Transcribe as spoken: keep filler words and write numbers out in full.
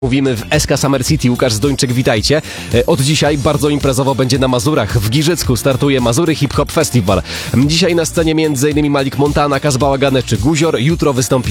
Mówimy w S K Summer City. Łukasz Zdończyk, witajcie. Od dzisiaj bardzo imprezowo będzie na Mazurach. W Giżycku startuje Mazury Hip Hop Festival. Dzisiaj na scenie między innymi Malik Montana, Kaz Bałagany czy Guzior. Jutro wystąpi